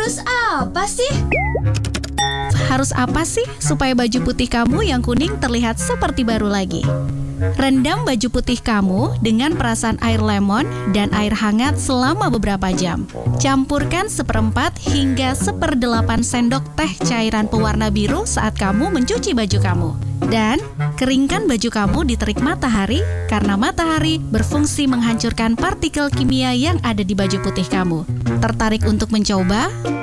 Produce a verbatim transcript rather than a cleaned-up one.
Harus apa sih? Harus apa sih supaya baju putih kamu yang kuning terlihat seperti baru lagi? Rendam baju putih kamu dengan perasan air lemon dan air hangat selama beberapa jam. Campurkan seperempat hingga seperdelapan sendok teh cairan pewarna biru saat kamu mencuci baju kamu. Dan keringkan baju kamu di terik matahari karena matahari berfungsi menghancurkan partikel kimia yang ada di baju putih kamu. Tertarik untuk mencoba?